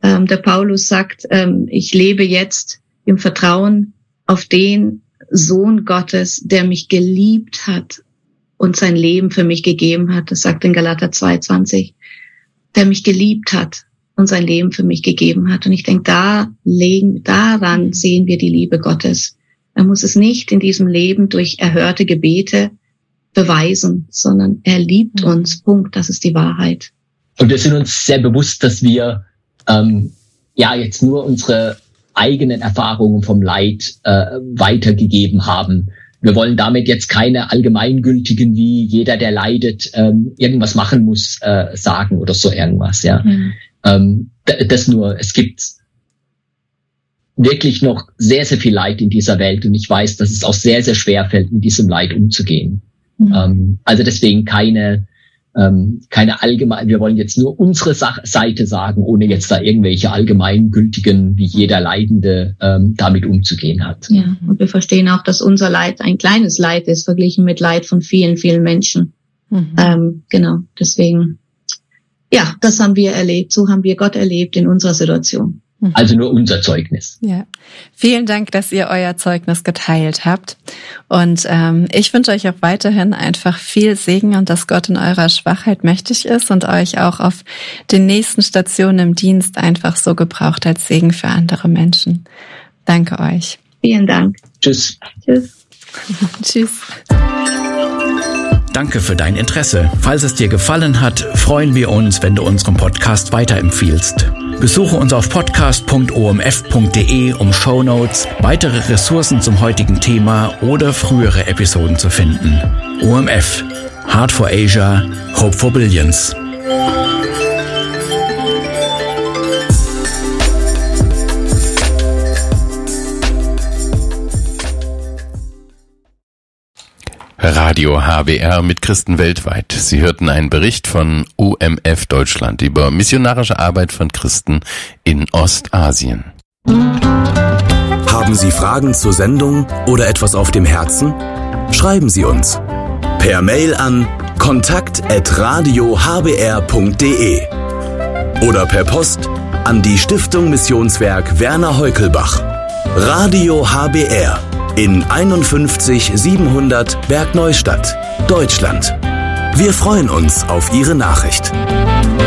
Ähm, der Paulus sagt, ähm, ich lebe jetzt im Vertrauen auf den Sohn Gottes, der mich geliebt hat und sein Leben für mich gegeben hat. Das sagt in Galater zwei zwanzig, der mich geliebt hat und sein Leben für mich gegeben hat. Und ich denke, da legen, daran sehen wir die Liebe Gottes. Er muss es nicht in diesem Leben durch erhörte Gebete beweisen, sondern er liebt uns. Punkt. Das ist die Wahrheit. Und wir sind uns sehr bewusst, dass wir ähm, ja jetzt nur unsere eigenen Erfahrungen vom Leid äh, weitergegeben haben. Wir wollen damit jetzt keine allgemeingültigen, wie jeder, der leidet, ähm, irgendwas machen muss, äh, sagen oder so irgendwas. Ja, mhm. ähm, d- das nur. Es gibt wirklich noch sehr, sehr viel Leid in dieser Welt und ich weiß, dass es auch sehr, sehr schwer fällt, mit diesem Leid umzugehen. Mhm. Ähm, also deswegen keine ähm, keine allgemein. Wir wollen jetzt nur unsere Sa- Seite sagen, ohne jetzt da irgendwelche allgemeingültigen, wie jeder Leidende ähm, damit umzugehen hat. Ja, und wir verstehen auch, dass unser Leid ein kleines Leid ist, verglichen mit Leid von vielen, vielen Menschen. Mhm. Ähm, genau, deswegen, ja, das haben wir erlebt. So haben wir Gott erlebt in unserer Situation. Also nur unser Zeugnis. Ja, vielen Dank, dass ihr euer Zeugnis geteilt habt. Und ähm, ich wünsche euch auch weiterhin einfach viel Segen und dass Gott in eurer Schwachheit mächtig ist und euch auch auf den nächsten Stationen im Dienst einfach so gebraucht als Segen für andere Menschen. Danke euch. Vielen Dank. Tschüss. Tschüss. Tschüss. Danke für dein Interesse. Falls es dir gefallen hat, freuen wir uns, wenn du unseren Podcast weiterempfiehlst. Besuche uns auf podcast punkt o m f punkt d e, um Shownotes, weitere Ressourcen zum heutigen Thema oder frühere Episoden zu finden. O M F, Heart for Asia, Hope for Billions. Radio H B R mit Christen weltweit. Sie hörten einen Bericht von O M F Deutschland über missionarische Arbeit von Christen in Ostasien. Haben Sie Fragen zur Sendung oder etwas auf dem Herzen? Schreiben Sie uns per Mail an kontakt at radio h b r punkt d e oder per Post an die Stiftung Missionswerk Werner Heukelbach. Radio H B R in einundfünfzig siebenhundert Bergneustadt, Deutschland. Wir freuen uns auf Ihre Nachricht.